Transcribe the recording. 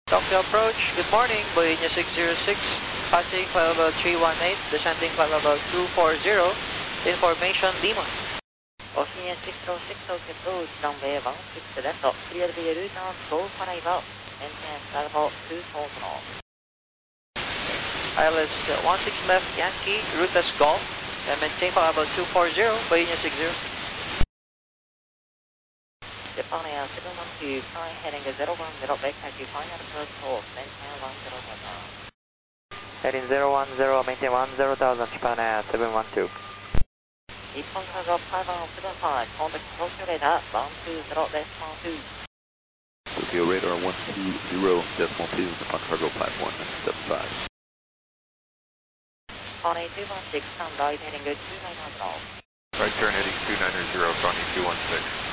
Tokyo approach, good morning, Boeing 606, passing flight level 318, descending flight level 240, information Lima. Boeing 606 altitude, runway 16 left, clear via route on go for arrival, maintain flight level 240. ILS 16 left, Yankee, route as Golf, and maintain flight level 240, Boeing 60. Japan Air 712, flying heading 010, back taxi, final approach hold, maintain 10,000. Heading 010, maintain 10,000, Japan Air 712. Nippon Cargo 5175, contact Tokyo radar 120.2. Tokyo radar 120.2, Nippon Cargo platform 75. Connie 216, stand right heading 2900. Right turn heading 290, Connie 216.